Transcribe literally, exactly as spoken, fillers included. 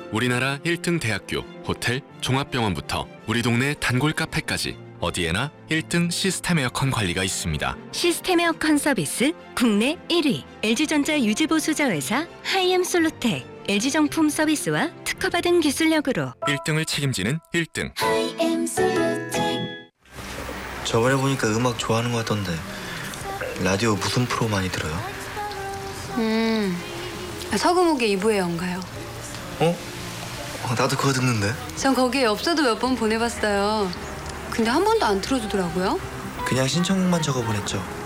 우리나라 일 등 대학교, 호텔, 종합병원부터 우리 동네 단골 카페까지 어디에나 일 등 시스템 에어컨 관리가 있습니다. 시스템 에어컨 서비스 국내 일 위 엘지전자 유지보수자 회사 하이엠솔루텍 엘지정품 서비스와 특허받은 기술력으로 일 등을 책임지는 일 등. 저번에 보니까 음악 좋아하는 것 같던데 라디오 무슨 프로 많이 들어요? 음, 서금옥의 이부의 연가요. 어? 어, 나도 그거 듣는데. 전 거기에 엽서도 몇 번 보내봤어요. 근데 한 번도 안 틀어주더라고요. 그냥 신청곡만 적어보냈죠.